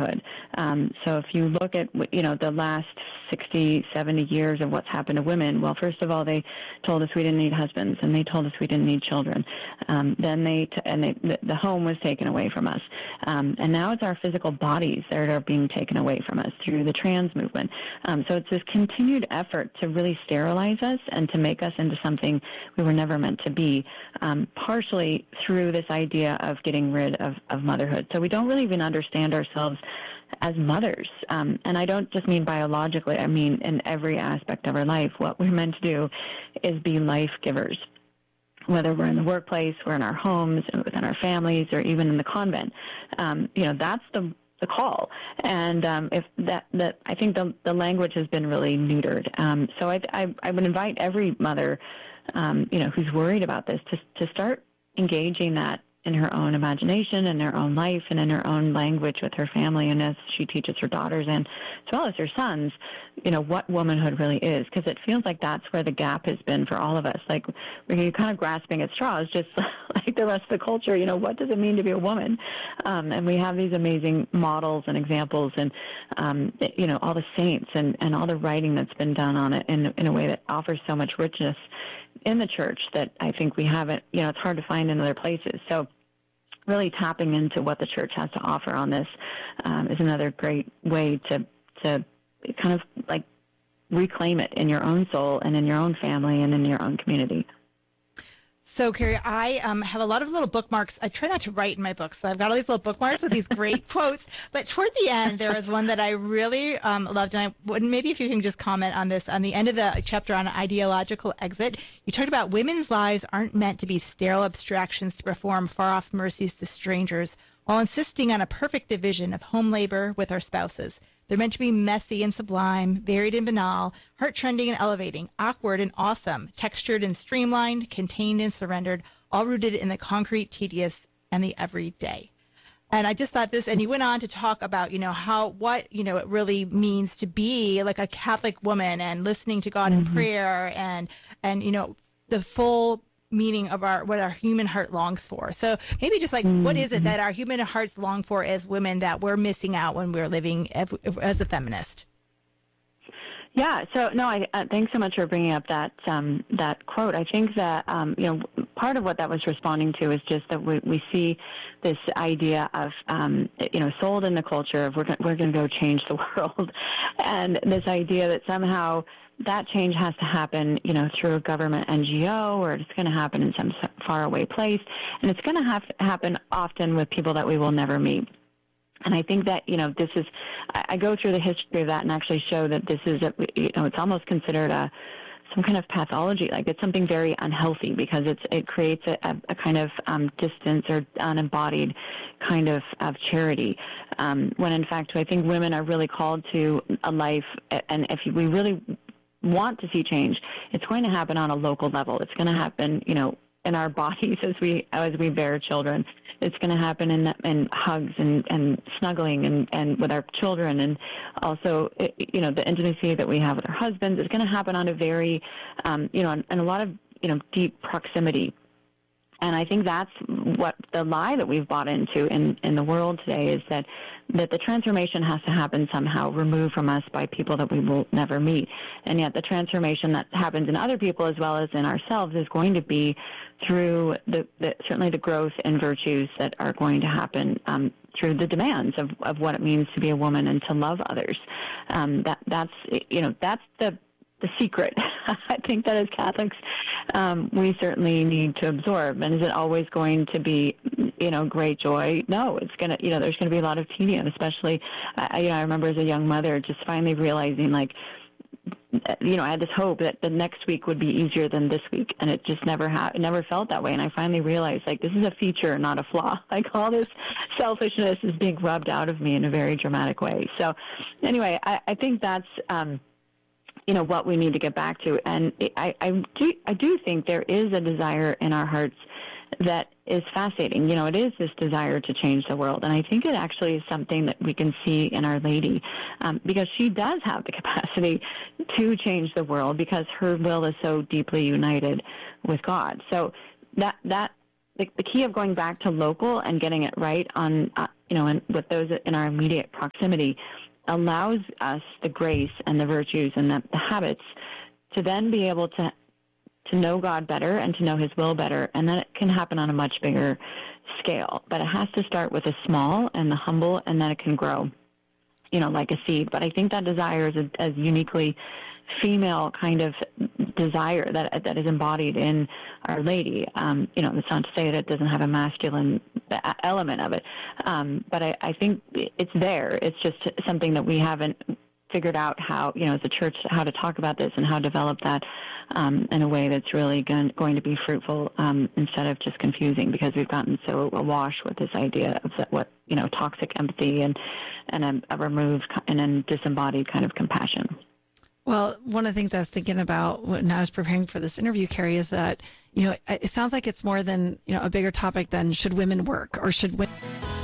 motherhood. So if you look at, the last 60, 70 years of what's happened to women, well, first of all, they told us we didn't need husbands, and they told us we didn't need children. Then the home was taken away from us. And now it's our physical bodies that are being taken away from us through the trans movement. So it's this continued effort to really sterilize us and to make us into something we were never meant to be, partially through this idea of getting rid of motherhood. So we don't really even understand ourselves as mothers. And I don't just mean biologically. I mean in every aspect of our life. What we're meant to do is be life givers. Whether we're in the workplace, we're in our homes, within our families, or even in the convent. That's the call. And if that I think the language has been really neutered. So I would invite every mother, who's worried about this to start engaging that in her own imagination, in her own life, and in her own language with her family, and as she teaches her daughters and as well as her sons, what womanhood really is, because it feels like that's where the gap has been for all of us. Like, we're kind of grasping at straws, just like the rest of the culture. What does it mean to be a woman? And we have these amazing models and examples, and all the saints and all the writing that's been done on it in a way that offers so much richness in the church that I think we haven't, it's hard to find in other places. So really tapping into what the church has to offer on this is another great way to kind of like reclaim it in your own soul and in your own family and in your own community. So, Carrie, I have a lot of little bookmarks. I try not to write in my books, so I've got all these little bookmarks with these great quotes. But toward the end, there was one that I really loved, and maybe if you can just comment on this. On the end of the chapter on ideological exit, you talked about women's lives aren't meant to be sterile abstractions to perform far-off mercies to strangers, while insisting on a perfect division of home labor with our spouses. They're meant to be messy and sublime, varied and banal, heart-trending and elevating, awkward and awesome, textured and streamlined, contained and surrendered, all rooted in the concrete, tedious, and the everyday. And I just thought this, and he went on to talk about, what it really means to be like a Catholic woman and listening to God in prayer and the full meaning of what our human heart longs for. So maybe just like, what is it that our human hearts long for as women that we're missing out when we're living as a feminist? Yeah. So no, thanks so much for bringing up that quote. I think that part of what that was responding to is just that we see this idea of sold in the culture of we're going to go change the world, and this idea that somehow that change has to happen, through a government NGO, or it's going to happen in some faraway place, and it's going to have to happen often with people that we will never meet. And I think that, this is, I go through the history of that and actually show that this is, it's almost considered some kind of pathology, like it's something very unhealthy, because it creates a kind of distance or unembodied kind of charity, when in fact I think women are really called to a life, and if we really want to see change, it's going to happen on a local level. It's going to happen, in our bodies as we bear children. It's going to happen in hugs and snuggling and with our children, and also, the intimacy that we have with our husbands is going to happen on a very, and a lot of, deep proximity. And I think that's what the lie that we've bought into in the world today is that the transformation has to happen somehow removed from us by people that we will never meet. And yet the transformation that happens in other people as well as in ourselves is going to be through certainly the growth and virtues that are going to happen through the demands of what it means to be a woman and to love others. That's the secret. I think that as Catholics, we certainly need to absorb. And is it always going to be, great joy? No, it's going to, there's going to be a lot of tedium, especially, I remember as a young mother just finally realizing, I had this hope that the next week would be easier than this week, and it just never felt that way. And I finally realized, this is a feature, not a flaw. All this selfishness is being rubbed out of me in a very dramatic way. So anyway, I think that's, what we need to get back to. And I do think there is a desire in our hearts that is fascinating. It is this desire to change the world. And I think it actually is something that we can see in Our Lady, because she does have the capacity to change the world because her will is so deeply united with God. So that the key of going back to local and getting it right on, and with those in our immediate proximity allows us the grace and the virtues and the habits to then be able to know God better and to know His will better. And then it can happen on a much bigger scale. But it has to start with the small and the humble, and then it can grow, like a seed. But I think that desire is a uniquely female kind of desire that is embodied in Our Lady. It's not to say that it doesn't have a masculine element of it, but I think it's there. It's just something that we haven't figured out how, as a church, how to talk about this and how to develop that in a way that's really going to be fruitful instead of just confusing, because we've gotten so awash with this idea of toxic empathy and a removed and a disembodied kind of compassion. Well, one of the things I was thinking about when I was preparing for this interview, Carrie, is that, it sounds like it's more than, a bigger topic than should women work or should women...